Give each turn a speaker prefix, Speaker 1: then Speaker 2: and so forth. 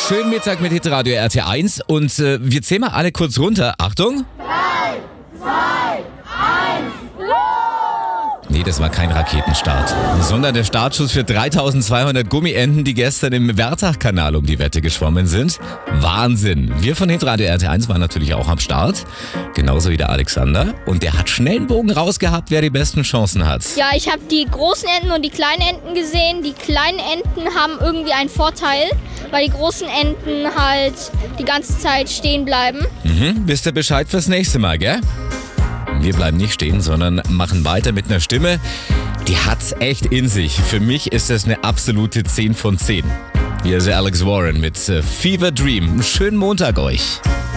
Speaker 1: Schönen Mittag mit Hitradio RT1 und wir zählen mal alle kurz runter. Achtung.
Speaker 2: 3, 2, 1, los!
Speaker 1: Nee, das war kein Raketenstart, sondern der Startschuss für 3200 Gummienten, die gestern im Wärtach-Kanal um die Wette geschwommen sind. Wahnsinn. Wir von Hitradio RT1 waren natürlich auch am Start, genauso wie der Alexander. Und der hat schnell einen Bogen rausgehabt, wer die besten Chancen hat.
Speaker 3: Ja, ich habe die großen Enten und die kleinen Enten gesehen. Die kleinen Enten haben irgendwie einen Vorteil, weil die großen Enten halt die ganze Zeit stehen bleiben.
Speaker 1: Wisst ihr Bescheid fürs nächste Mal, gell? Wir bleiben nicht stehen, sondern machen weiter mit einer Stimme, die hat's echt in sich. Für mich ist das eine absolute 10 von 10. Hier ist Alex Warren mit Fever Dream. Schönen Montag euch.